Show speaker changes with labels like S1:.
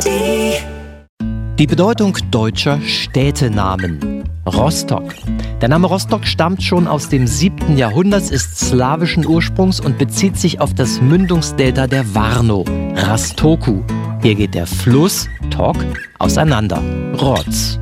S1: Die Bedeutung deutscher Städtenamen. Rostock. Der Name Rostock stammt schon aus dem 7. Jahrhundert, ist slawischen Ursprungs und bezieht sich auf das Mündungsdelta der Warnow, Rastoku. Hier geht der Fluss, Tok, auseinander, Roz.